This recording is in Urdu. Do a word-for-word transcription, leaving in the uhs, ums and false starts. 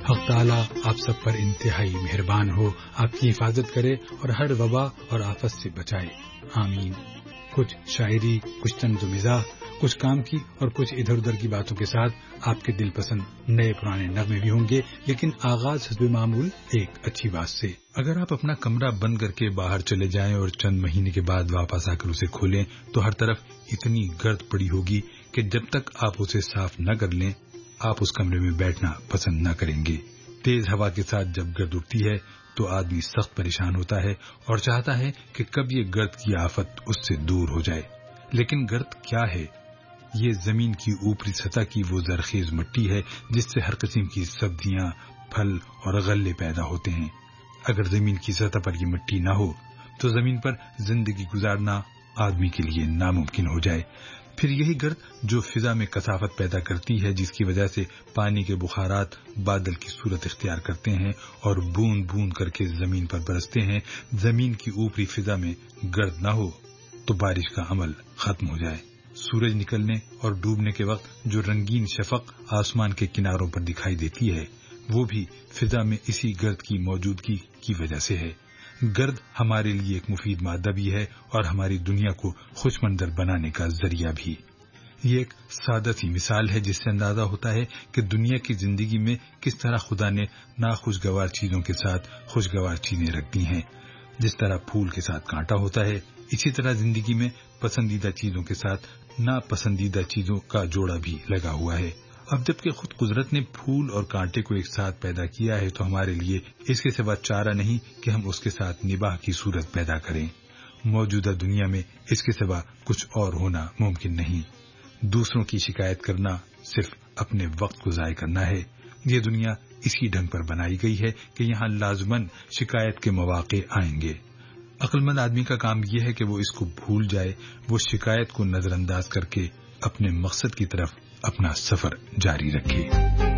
حق تعالیٰ آپ سب پر انتہائی مہربان ہو، آپ کی حفاظت کرے اور ہر وبا اور آفت سے بچائے، آمین۔ کچھ شاعری، کچھ طنز و مزاح، کچھ کام کی اور کچھ ادھر ادھر کی باتوں کے ساتھ آپ کے دل پسند نئے پرانے نغمے بھی ہوں گے، لیکن آغاز حسب معمول ایک اچھی بات سے۔ اگر آپ اپنا کمرہ بند کر کے باہر چلے جائیں اور چند مہینے کے بعد واپس آ کر اسے کھولیں تو ہر طرف اتنی گرد پڑی ہوگی کہ جب تک آپ اسے صاف نہ کر لیں آپ اس کمرے میں بیٹھنا پسند نہ کریں گے۔ تیز ہوا کے ساتھ جب گرد اٹھتی ہے تو آدمی سخت پریشان ہوتا ہے اور چاہتا ہے کہ کب یہ گرد کی آفت اس سے دور ہو جائے۔ لیکن گرد کیا ہے؟ یہ زمین کی اوپری سطح کی وہ زرخیز مٹی ہے جس سے ہر قسم کی سبزیاں، پھل اور غلے پیدا ہوتے ہیں۔ اگر زمین کی سطح پر یہ مٹی نہ ہو تو زمین پر زندگی گزارنا آدمی کے لیے ناممکن ہو جائے۔ پھر یہی گرد جو فضا میں کثافت پیدا کرتی ہے، جس کی وجہ سے پانی کے بخارات بادل کی صورت اختیار کرتے ہیں اور بوند بوند کر کے زمین پر برستے ہیں، زمین کی اوپری فضا میں گرد نہ ہو تو بارش کا عمل ختم ہو جائے۔ سورج نکلنے اور ڈوبنے کے وقت جو رنگین شفق آسمان کے کناروں پر دکھائی دیتی ہے وہ بھی فضا میں اسی گرد کی موجودگی کی وجہ سے ہے۔ گرد ہمارے لیے ایک مفید مادہ بھی ہے اور ہماری دنیا کو خوش منظر بنانے کا ذریعہ بھی۔ یہ ایک سادہ سی مثال ہے جس سے اندازہ ہوتا ہے کہ دنیا کی زندگی میں کس طرح خدا نے ناخوشگوار چیزوں کے ساتھ خوشگوار چیزیں رکھ دی ہیں۔ جس طرح پھول کے ساتھ کانٹا ہوتا ہے، اسی طرح زندگی میں پسندیدہ چیزوں کے ساتھ ناپسندیدہ چیزوں کا جوڑا بھی لگا ہوا ہے۔ اب جبکہ خود قدرت نے پھول اور کانٹے کو ایک ساتھ پیدا کیا ہے تو ہمارے لیے اس کے سوا چارہ نہیں کہ ہم اس کے ساتھ نباہ کی صورت پیدا کریں۔ موجودہ دنیا میں اس کے سوا کچھ اور ہونا ممکن نہیں۔ دوسروں کی شکایت کرنا صرف اپنے وقت کو ضائع کرنا ہے۔ یہ دنیا اسی ڈھنگ پر بنائی گئی ہے کہ یہاں لازماً شکایت کے مواقع آئیں گے۔ عقل مند آدمی کا کام یہ ہے کہ وہ اس کو بھول جائے، وہ شکایت کو نظر انداز کر کے اپنے مقصد کی طرف اپنا سفر جاری رکھے۔